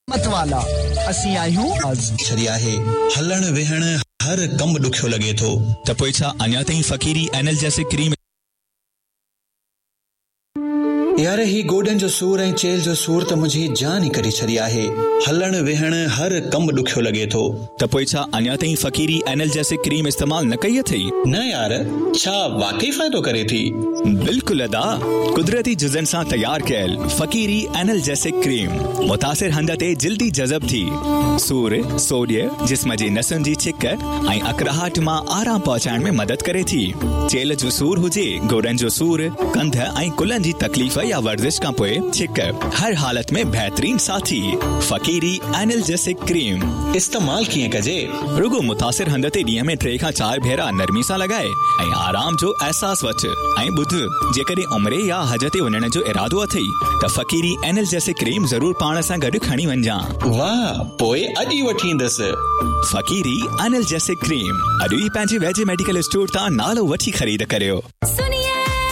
मतवाला असी आहियूं आज छरिया है हलण वेहण हर कम दुखियो लगे थो त पोइ छा अञा ताईं फ़कीरी एनाल्जेसिक क्रीम यार ही गोडन जो सूर ऐं चेल जो सूर त मुझी जान ही करी छरी आहे हलण वेहण हर कम दुखियो लगे थो त पोइ छा अञा ताईं फ़कीरी एनाल्जेसिक क्रीम इस्तेमाल न कई अथई? न यार, छा वाकई फ़ाइदो करे थी? बिल्कुल अदा, कुदरती जुज़न सां तैयार कयल फ़कीरी एनाल्जेसिक क्रीम मुतासिर हंध ते जल्दी जज़ब थी सूर सोडिय जिस्म जी नसुनि जी छिक ऐं अकड़ाहट मां आराम पहुचाइण में मदद करे थी। चेल जो सूर हुजे, गोडन जो सूर, कंध ऐं कुल्हनि जी तकलीफ़ या वर्जिश का पोए छिक हर हालत में बेहतरीन साथी फ़कीरी एनाल्जेसिक क्रीम इस्तेमाल कीअं कजे? रुगो मुतासिर हंध ते ॾींहं में 3 खां 4 भेरा नरमी सां लॻाए ऐं आराम जो एहसास वठ ऐं ॿुध जेकॾहिं उम्रे या हज ते वञण जो इरादो अथई त फ़कीरी एनाल्जेसिक क्रीम ज़रूर पाण सां गॾु खणी वञजां। वाह, पोए अॼु ई वठी ईंदसि। फ़कीरी एनाल्जेसिक क्रीम अॼु ई पंहिंजे वेझे मेडिकल स्टोर तां नालो वठी ख़रीद करियो।